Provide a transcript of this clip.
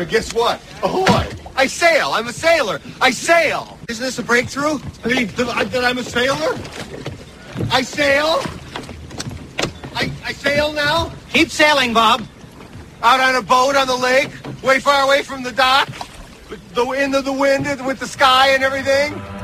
guess what? Ahoy! I sail. I'm a sailor. I sail. Isn't this a breakthrough? I mean, that I'm a sailor? I sail? I sail now? Keep sailing, Bob. Out on a boat on the lake, way far away from the dock, into the wind with the sky and everything.